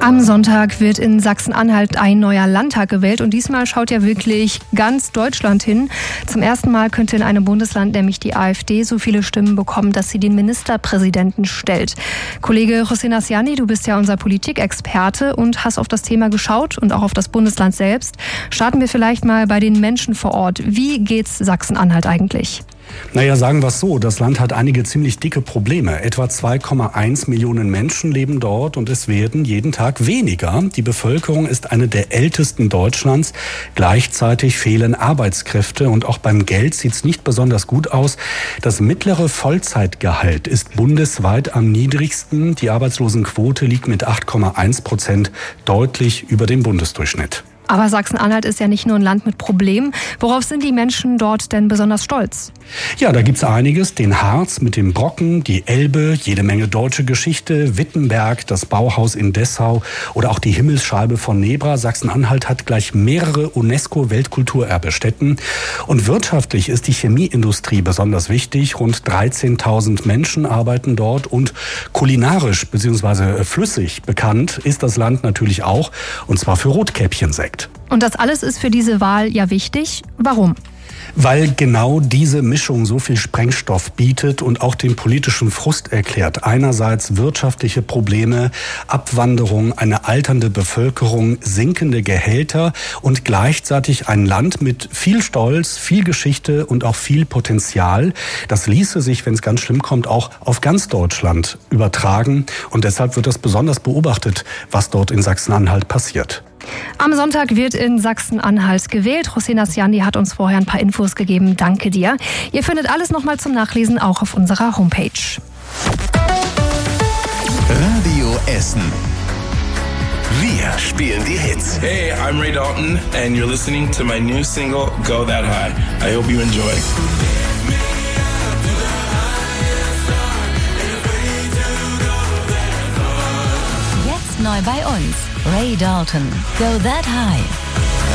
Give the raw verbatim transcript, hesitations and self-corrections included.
Am Sonntag wird in Sachsen-Anhalt ein neuer Landtag gewählt und diesmal schaut ja wirklich ganz Deutschland hin. Zum ersten Mal könnte in einem Bundesland nämlich die AfD so viele Stimmen bekommen, dass sie den Ministerpräsidenten stellt. Kollege Hossein Asllani, du bist ja unser Politikexperte und hast auf das Thema geschaut und auch auf das Bundesland selbst. Starten wir vielleicht mal bei den Menschen vor Ort. Wie geht's Sachsen-Anhalt eigentlich? Naja, sagen wir es so, das Land hat einige ziemlich dicke Probleme. Etwa zwei Komma eins Millionen Menschen leben dort und es werden jeden Tag weniger. Die Bevölkerung ist eine der ältesten Deutschlands. Gleichzeitig fehlen Arbeitskräfte und auch beim Geld sieht es nicht besonders gut aus. Das mittlere Vollzeitgehalt ist bundesweit am niedrigsten. Die Arbeitslosenquote liegt mit acht Komma eins Prozent deutlich über dem Bundesdurchschnitt. Aber Sachsen-Anhalt ist ja nicht nur ein Land mit Problemen. Worauf sind die Menschen dort denn besonders stolz? Ja, da gibt's einiges. Den Harz mit dem Brocken, die Elbe, jede Menge deutsche Geschichte, Wittenberg, das Bauhaus in Dessau oder auch die Himmelsscheibe von Nebra. Sachsen-Anhalt hat gleich mehrere UNESCO-Weltkulturerbestätten. Und wirtschaftlich ist die Chemieindustrie besonders wichtig. Rund dreizehntausend Menschen arbeiten dort und kulinarisch bzw. flüssig bekannt ist das Land natürlich auch, und zwar für Rotkäppchensekt. Und das alles ist für diese Wahl ja wichtig. Warum? Weil genau diese Mischung so viel Sprengstoff bietet und auch den politischen Frust erklärt. Einerseits wirtschaftliche Probleme, Abwanderung, eine alternde Bevölkerung, sinkende Gehälter und gleichzeitig ein Land mit viel Stolz, viel Geschichte und auch viel Potenzial. Das ließe sich, wenn es ganz schlimm kommt, auch auf ganz Deutschland übertragen. Und deshalb wird das besonders beobachtet, was dort in Sachsen-Anhalt passiert. Am Sonntag wird in Sachsen-Anhalt gewählt. Hossein Asllani hat uns vorher ein paar Infos gegeben. Danke dir. Ihr findet alles nochmal zum Nachlesen auch auf unserer Homepage. Radio Essen. Wir spielen die Hits. Hey, I'm Ray Dalton and you're listening to my new single, Go That High. I hope you enjoy. Jetzt neu bei uns. Ray Dalton, Go That High.